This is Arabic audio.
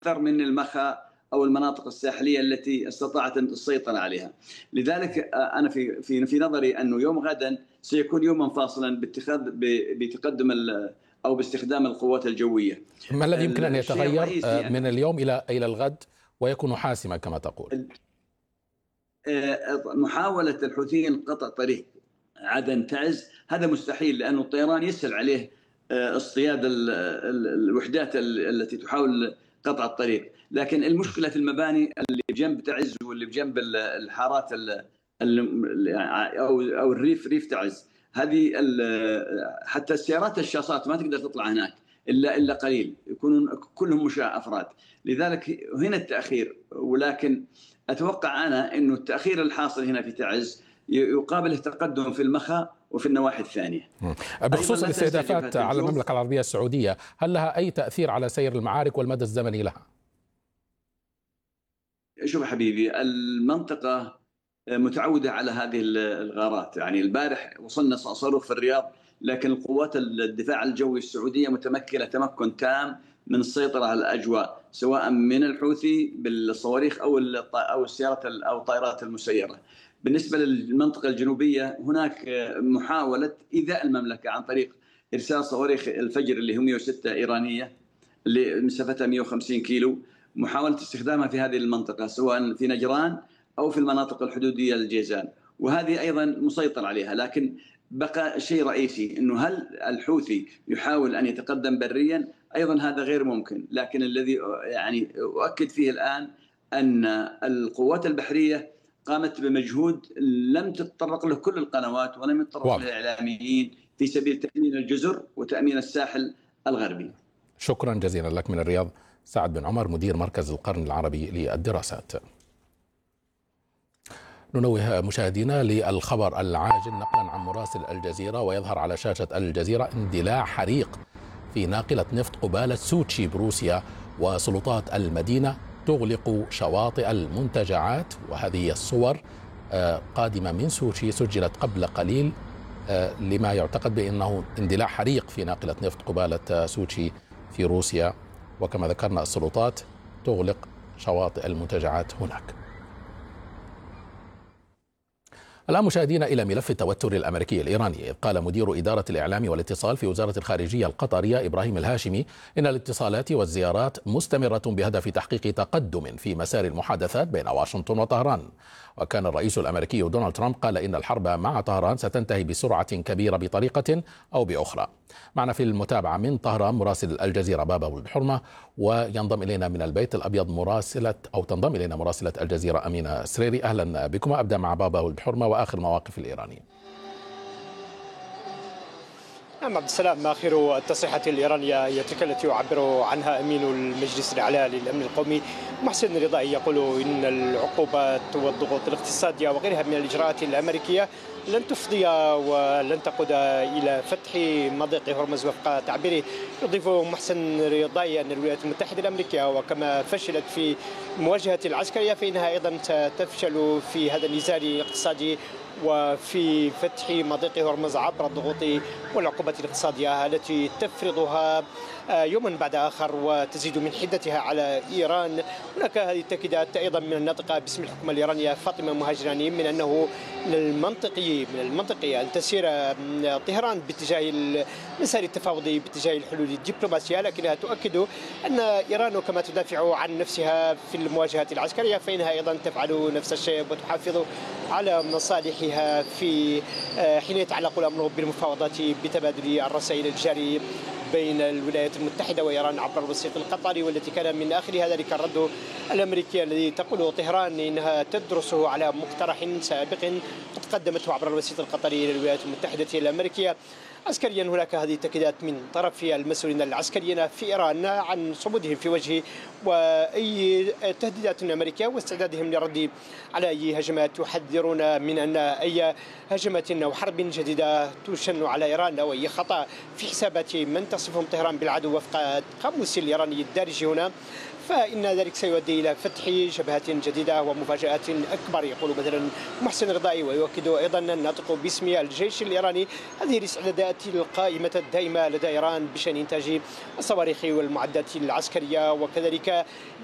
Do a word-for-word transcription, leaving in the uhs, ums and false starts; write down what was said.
أكثر من المخا أو المناطق الساحلية التي استطاعت السيطرة عليها. لذلك أنا في في في نظري أنه يوم غدا سيكون يوما فاصلا باتخاذ بتقدم أو باستخدام القوات الجوية. ما الذي يمكن أن يتغير من اليوم إلى إلى الغد ويكون حاسما كما تقول؟ محاولة الحوثيين قطع طريق عدن تعز هذا مستحيل، لأن الطيران يسهل عليه اصطياد الوحدات التي تحاول قطع الطريق، لكن المشكلة في المباني اللي بجنب تعز واللي بجنب الحارات أو أو الريف ريف تعز، هذه حتى السيارات الشاصات ما تقدر تطلع هناك إلا إلا قليل، يكونون كلهم مشاة أفراد. لذلك هنا التأخير، ولكن أتوقع أنا إنه التأخير الحاصل هنا في تعز يقابله تقدم في المخا وفي النواحي الثانية. بخصوص الاستهدافات على المملكة العربية السعودية، هل لها أي تأثير على سير المعارك والمدى الزمني لها؟ شوف حبيبي، المنطقة متعودة على هذه الغارات، يعني البارح وصلنا صاروخ في الرياض، لكن القوات الدفاع الجوي السعودية متمكنة تمكن تام من السيطرة على الأجواء، سواء من الحوثي بالصواريخ أو أو السيارات أو الطائرات المسيرة. بالنسبة للمنطقة الجنوبية هناك محاولة إيذاء المملكة عن طريق إرسال صواريخ الفجر اللي هم مئة وستة إيرانية اللي مسافتها مئة وخمسين كيلو، محاولة استخدامها في هذه المنطقة سواء في نجران أو في المناطق الحدودية للجيزان، وهذه أيضا مسيطر عليها. لكن بقى شيء رئيسي إنه هل الحوثي يحاول أن يتقدم بريا؟ أيضا هذا غير ممكن، لكن الذي يعني أؤكد فيه الآن أن القوات البحرية قامت بمجهود لم تتطرق له كل القنوات ولم يتطرق له الإعلاميين في سبيل تأمين الجزر وتأمين الساحل الغربي. شكرا جزيلا لك من الرياض سعد بن عمر، مدير مركز القرن العربي للدراسات. ننوه مشاهدينا للخبر العاجل نقلا عن مراسل الجزيرة، ويظهر على شاشة الجزيرة اندلاع حريق في ناقلة نفط قبالة سوتشي بروسيا، وسلطات المدينة تغلق شواطئ المنتجعات. وهذه الصور قادمة من سوتشي سجلت قبل قليل لما يعتقد بأنه اندلاع حريق في ناقلة نفط قبالة سوتشي في روسيا، وكما ذكرنا السلطات تغلق شواطئ المنتجعات هناك. الآن مشاهدينا إلى ملف التوتر الأمريكي الإيراني، إذ قال مدير إدارة الإعلام والاتصال في وزارة الخارجية القطرية إبراهيم الهاشمي إن الاتصالات والزيارات مستمرة بهدف تحقيق تقدم في مسار المحادثات بين واشنطن وطهران. وكان الرئيس الأمريكي دونالد ترامب قال إن الحرب مع طهران ستنتهي بسرعة كبيرة بطريقة أو بأخرى. معنا في المتابعة من طهران مراسل الجزيرة بابا والبحرمة، وينضم إلينا من البيت الأبيض مراسلة أو تنضم إلينا مراسلة الجزيرة أمينة سريري. أهلا بكم. أبدأ مع بابا والبحرمة وآخر مواقف الإيرانيين. نعم عبد السلام، آخر التصريحات الإيرانية هي تلك التي يعبر عنها أمين المجلس الأعلى للأمن القومي محسن رضائي، يقول إن العقوبات والضغوط الاقتصادية وغيرها من الإجراءات الأمريكية لن تفضي ولن تقود إلى فتح مضيق هرمز وفق تعبيره. يضيف محسن رضائي أن الولايات المتحدة الأمريكية وكما فشلت في مواجهة العسكرية فإنها أيضا ستفشل في هذا النزال الاقتصادي وفي فتح مضيق هرمز عبر الضغوط والعقوبات الاقتصادية التي تفرضها يوما بعد آخر وتزيد من حدتها على إيران. هناك هذه التأكيدات أيضا من الناطقة باسم الحكومة الإيرانية فاطمة مهاجراني من أنه من المنطقي من المنطقي أن تسير طهران باتجاه المسار التفاوضي باتجاه الحلول الدبلوماسية، لكنها تؤكد أن إيران كما تدافع عن نفسها في المواجهة العسكرية فإنها أيضا تفعل نفس الشيء وتحافظ على مصالحها في حين يتعلق الأمر بالمفاوضات بتبادل الرسائل الجاري بين الولايات المتحدة وإيران عبر الوسيط القطري، والتي كان من آخرها ذلك الرد الأمريكي الذي تقول طهران إنها تدرسه على مقترح سابق قد قدمته عبر الوسيط القطري إلى الولايات المتحدة الأمريكية. عسكريا هناك هذه التأكيدات من طرف المسؤولين العسكريين في إيران عن صمودهم في وجه وأي تهديدات أمريكية واستعدادهم للرد على أي هجمات، يحذرون من أن أي هجمة أو حرب جديدة تشن على إيران أو أي خطأ في حسابات من تصفهم طهران بالعدو وفق قاموس الإيراني الدارج هنا فإن ذلك سيؤدي إلى فتح جبهات جديدة ومفاجآت أكبر، يقول مثلا محسن رضائي، ويؤكد أيضا الناطق باسم الجيش الإيراني هذه الاستعدادات القائمة الدائمة لدى إيران بشأن إنتاج الصواريخ والمعدات العسكرية، وكذلك